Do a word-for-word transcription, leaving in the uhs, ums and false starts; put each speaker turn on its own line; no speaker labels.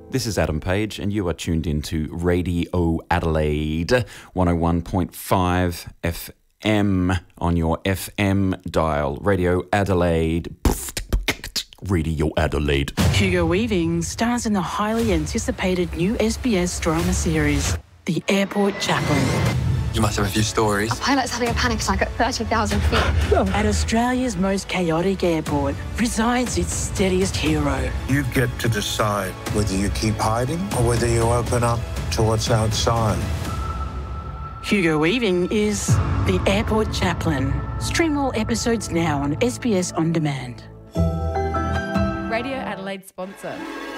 This is Adam Page, and you are tuned into Radio Adelaide, one oh one point five F M on your F M dial. Radio Adelaide. Radio Adelaide.
Hugo Weaving stars in the highly anticipated new S B S drama series, The Airport Chaplain.
You must have a few stories.
A pilot's having a panic attack at thirty thousand feet.
At Australia's most chaotic airport resides its steadiest hero.
You get to decide whether you keep hiding or whether you open up to what's outside.
Hugo Weaving is The Airport Chaplain. Stream all episodes now on S B S On Demand.
Radio Adelaide sponsor.